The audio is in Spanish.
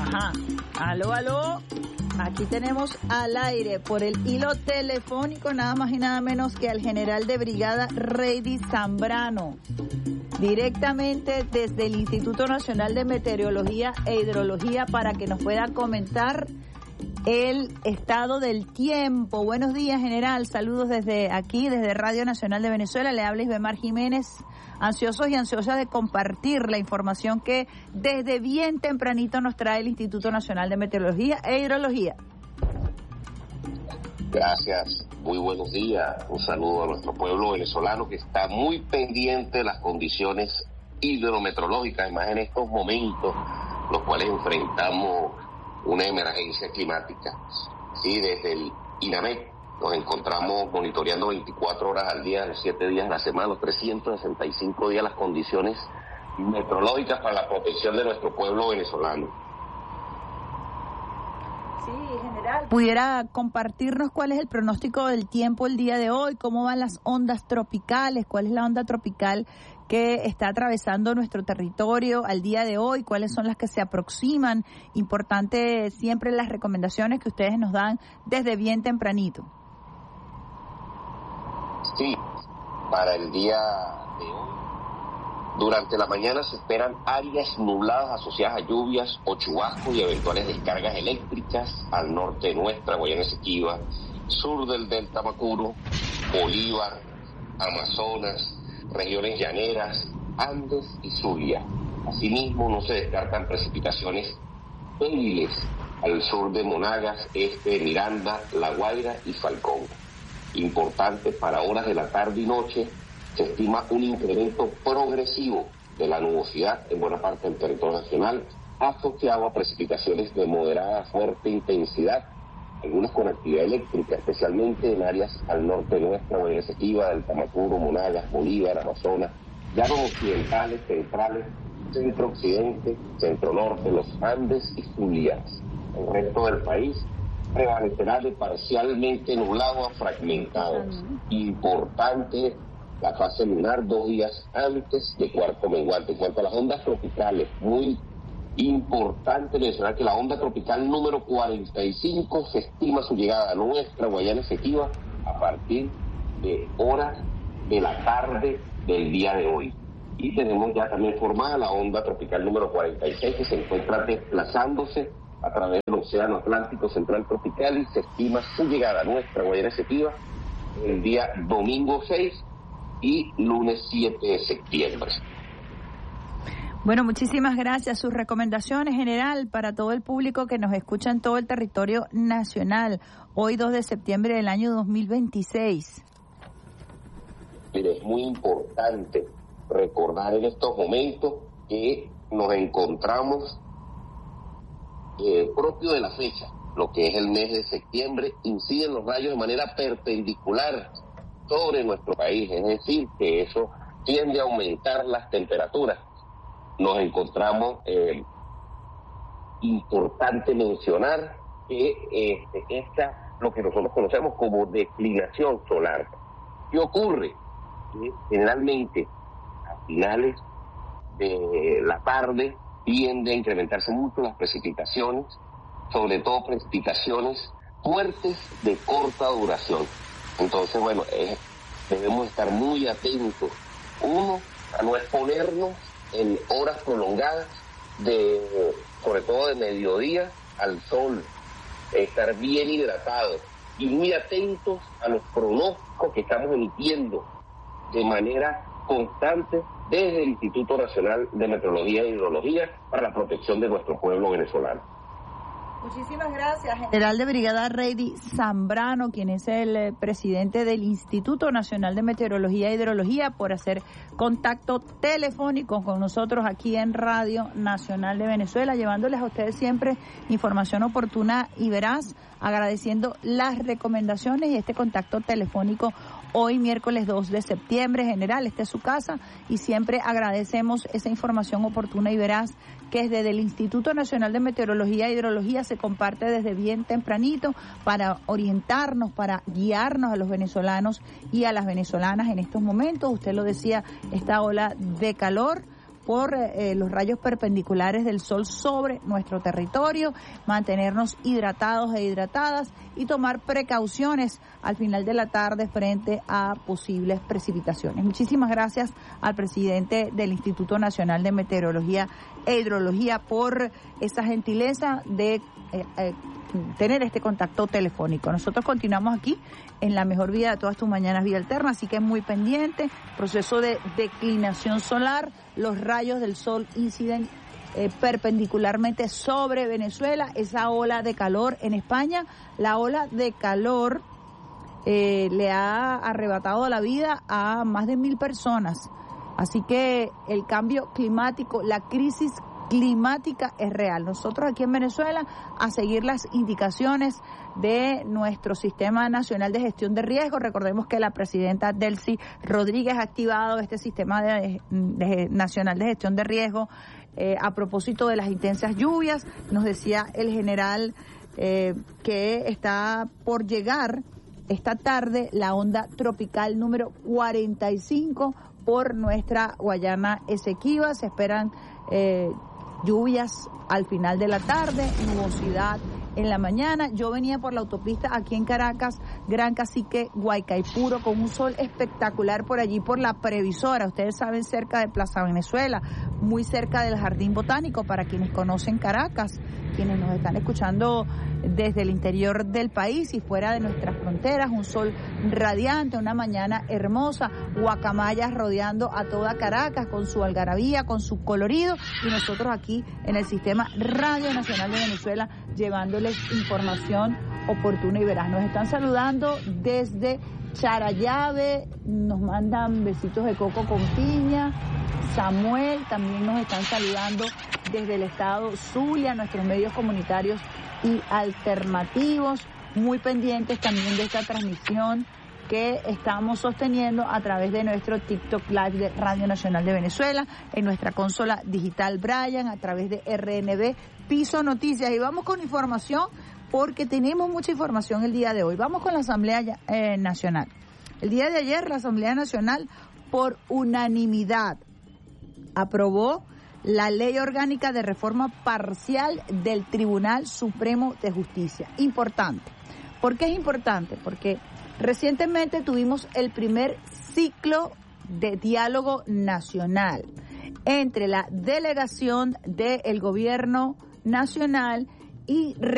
Ajá. Aló, aló. Aquí tenemos al aire por el hilo telefónico nada más y nada menos que al general de brigada Reidy Zambrano, directamente desde el Instituto Nacional de Meteorología e Hidrología, para que nos pueda comentar el estado del tiempo. Buenos días, general. Saludos desde aquí, desde Radio Nacional de Venezuela. Le habla Isbemar Jiménez, ansiosos y ansiosas de compartir la información que desde bien tempranito nos trae el Instituto Nacional de Meteorología e Hidrología. Gracias, muy buenos días. Un saludo a nuestro pueblo venezolano que está muy pendiente de las condiciones hidrometeorológicas, más en estos momentos, los cuales enfrentamos una emergencia climática. Sí, desde el INAMEC nos encontramos monitoreando 24 horas al día, los 7 días de la semana, los 365 días, las condiciones meteorológicas para la protección de nuestro pueblo venezolano. Sí, general. ¿Pudiera compartirnos cuál es el pronóstico del tiempo el día de hoy? ¿Cómo van las ondas tropicales? ¿Cuál es la onda tropical que está atravesando nuestro territorio al día de hoy? ¿Cuáles son las que se aproximan? Importante siempre las recomendaciones que ustedes nos dan desde bien tempranito. Sí, para el día de hoy, durante la mañana se esperan áreas nubladas asociadas a lluvias o chubascos y eventuales descargas eléctricas al norte de nuestra Guayana Esequiba, sur del Delta Macuro, Bolívar, Amazonas, regiones llaneras, Andes y Zulia. Asimismo, no se descartan precipitaciones débiles al sur de Monagas, este de Miranda, La Guaira y Falcón. Importante para horas de la tarde y noche, se estima un incremento progresivo de la nubosidad en buena parte del territorio nacional, asociado a precipitaciones de moderada a fuerte intensidad, algunas con actividad eléctrica, especialmente en áreas al norte de nuestra Guayana Esequiba, del Tamacuro, Monagas, Bolívar, Amazonas, llanos occidentales, centrales, centro-occidente, centro-norte, los Andes y Zulia. El resto del país prevalecerá de parcialmente nublado a fragmentado. Importante la fase lunar 2 días antes de cuarto menguante. En cuanto a las ondas tropicales, muy importante mencionar que la onda tropical número 45 se estima su llegada a nuestra Guayana Esequiba a partir de horas de la tarde del día de hoy. Y tenemos ya también formada la onda tropical número 46 que se encuentra desplazándose a través del Océano Atlántico Central Tropical y se estima su llegada a nuestra Guayana Esequiba el día domingo 6 y lunes 7 de septiembre. Bueno, muchísimas gracias. Sus recomendaciones, general, para todo el público que nos escucha en todo el territorio nacional, hoy 2 de septiembre del año 2026. Mire, es muy importante recordar en estos momentos que nos encontramos propio de la fecha, lo que es el mes de septiembre, inciden los rayos de manera perpendicular sobre nuestro país, es decir, que eso tiende a aumentar las temperaturas. Nos encontramos, importante mencionar que esta, lo que nosotros conocemos como declinación solar. ¿Qué ocurre? Que generalmente a finales de la tarde tiende a incrementarse mucho las precipitaciones, sobre todo precipitaciones fuertes de corta duración. Entonces, bueno, debemos estar muy atentos, uno, a no exponernos en horas prolongadas, sobre todo de mediodía, al sol, estar bien hidratados y muy atentos a los pronósticos que estamos emitiendo de manera constante desde el Instituto Nacional de Meteorología e Hidrología para la protección de nuestro pueblo venezolano. Muchísimas gracias, general de brigada Reidy Zambrano, quien es el presidente del Instituto Nacional de Meteorología e Hidrología, por hacer contacto telefónico con nosotros aquí en Radio Nacional de Venezuela, llevándoles a ustedes siempre información oportuna y veraz, agradeciendo las recomendaciones y este contacto telefónico hoy miércoles 2 de septiembre. General, esta es su casa y siempre agradecemos esa información oportuna y veraz que desde el Instituto Nacional de Meteorología e Hidrología se comparte desde bien tempranito para orientarnos, para guiarnos a los venezolanos y a las venezolanas en estos momentos. Usted lo decía, esta ola de calor por los rayos perpendiculares del sol sobre nuestro territorio, mantenernos hidratados e hidratadas y tomar precauciones al final de la tarde frente a posibles precipitaciones. Muchísimas gracias al presidente del Instituto Nacional de Meteorología e Hidrología por esa gentileza de tener este contacto telefónico. Nosotros continuamos aquí en la mejor vida de todas tus mañanas, Vida Alterna, así que muy pendiente, proceso de declinación solar, los rayos del sol inciden perpendicularmente sobre Venezuela, esa ola de calor en España, la ola de calor le ha arrebatado la vida a más de 1,000 personas, así que el cambio climático, la crisis climática es real. Nosotros aquí en Venezuela a seguir las indicaciones de nuestro Sistema Nacional de Gestión de Riesgo. Recordemos que la presidenta Delcy Rodríguez ha activado este Sistema Nacional de Gestión de Riesgo a propósito de las intensas lluvias. Nos decía el general que está por llegar esta tarde la onda tropical número 45 por nuestra Guayana Esequiba. Se esperan lluvias al final de la tarde, nubosidad en la mañana. Yo venía por la autopista aquí en Caracas, Gran Cacique, Guaycaipuro, con un sol espectacular por allí, por la Previsora. Ustedes saben, cerca de Plaza Venezuela, muy cerca del Jardín Botánico, para quienes conocen Caracas, quienes nos están escuchando desde el interior del país y fuera de nuestras fronteras. Un sol radiante, una mañana hermosa, guacamayas rodeando a toda Caracas con su algarabía, con su colorido, y nosotros aquí en el Sistema Radio Nacional de Venezuela llevándoles información oportuna y veraz. Nos están saludando desde Charallave, nos mandan besitos de coco con piña. Samuel, también nos están saludando desde el estado Zulia, nuestros medios comunitarios y alternativos, muy pendientes también de esta transmisión que estamos sosteniendo a través de nuestro TikTok Live de Radio Nacional de Venezuela, en nuestra consola digital Brian, a través de RNB Piso Noticias. Y vamos con información, porque tenemos mucha información el día de hoy. Vamos con la Asamblea Nacional. El día de ayer la Asamblea Nacional, por unanimidad, aprobó la Ley Orgánica de Reforma Parcial del Tribunal Supremo de Justicia. Importante. ¿Por qué es importante? Porque recientemente tuvimos el primer ciclo de diálogo nacional entre la delegación del Gobierno Nacional y